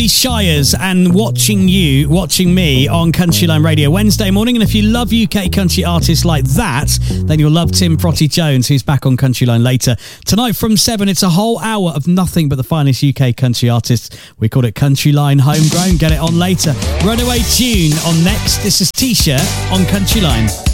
Timothy Shires and Watching Me on Countryline Radio Wednesday morning. And if you love UK country artists like that, then you'll love Tim Protty Jones, who's back on Countryline later. Tonight from 7, it's a whole hour of nothing but the finest UK country artists. We call it Countryline Homegrown. Get it on later. Runaway Tune on next. This is T-Shirt on Countryline.